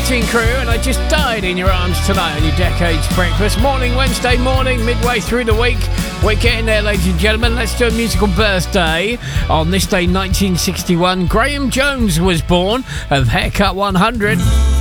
Waiting Crew, and I just died in your arms tonight on your Decades Breakfast. Morning, Wednesday morning, midway through the week. We're getting there, ladies and gentlemen. Let's do a musical birthday. On this day, 1961, Graham Jones was born of Haircut 100.